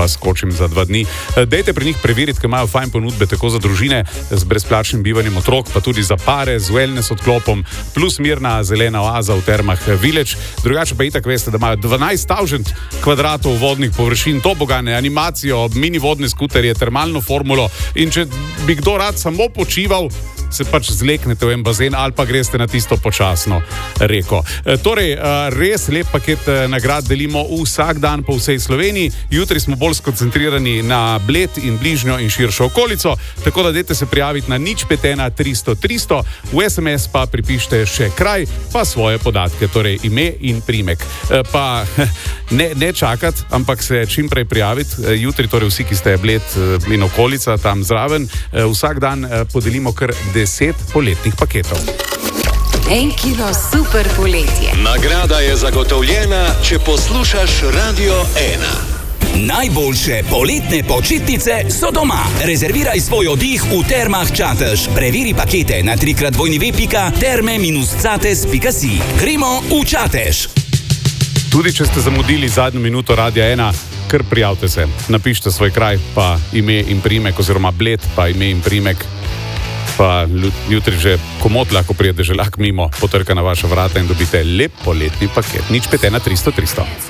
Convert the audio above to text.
pa skočim za 2 dni. Dajte pri njih preveriti, ker imajo fajn ponudbe tako za družine z brezplačnim bivanjem otrok, pa tudi za pare z wellness odklopom, plus mirna zelena oaza v termah Village. Drugače pa itak veste, da imajo 12,000 kvadratov vodnih površin, tobogane, animacijo, mini vodne skuterje, termalno formulo in če bi kdo rad samo počival, se pač zleknete v en bazen ali pa greste na tisto počasno reko. Torej, res lep paket nagrad delimo vsak dan po vsej Sloveniji. Jutri smo bolj skoncentrirani na Bled in bližnjo in širšo okolico, tako da dajte se prijaviti na 051 300 300, v SMS pa pripište še kraj, pa svoje podatke, torej ime in priimek. Pa ne čakati, ampak se čim prej prijaviti. Jutri torej vsi, ki ste Bled in okolica tam zraven, vsak dan podelimo kar 10 poletnih paketov. 1 kilo super poletje. Nagrada je zagotovljena, če poslušaš Radio 1. Najboljše poletne počitnice so doma. Rezerviraj svoj oddih v Termah Čatež. Preveri pakete na www.terme-catež.si. Gremo v Čatež. Tudi če ste zamudili zadnjo minuto Radia 1, kar prijavite se. Napišite svoj kraj, pa ime in priimek, oziroma Bled, pa ime in priimek. Pa jutri že komot lahko pride želak mimo, potrka na vaša vrata in dobite lep poletni paket. 051 300 300.